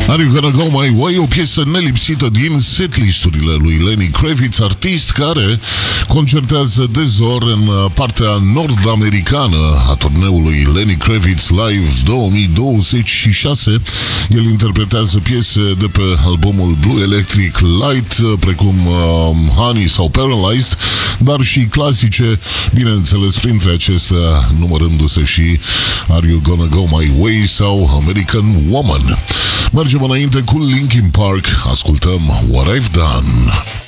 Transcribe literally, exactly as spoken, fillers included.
Are You Gonna Go My Way, o piesă nelipsită din setlisturile lui Lenny Kravitz, artist care concertează de zor în partea nord-americană a turneului Lenny Kravitz Live două mii douăzeci și șase. El interpretează piese de pe albumul Blue Electric Light, precum uh, Honey sau Paralyzed, dar și clasice, bineînțeles, printre acestea numărându-se și Are You Gonna Go My Way sau American Woman. Mergem înainte cu Linkin Park, ascultăm What I've Done.